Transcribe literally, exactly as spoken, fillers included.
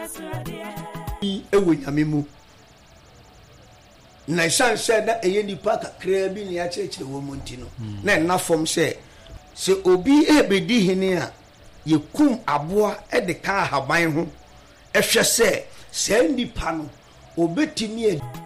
ewo nyame mu na shan said that a nipa kakra bi ne akyekire wo monti no na na fom se se obi ebedi hene a yekum aboa e de ka haban ho ehwe se se nipa no obetimi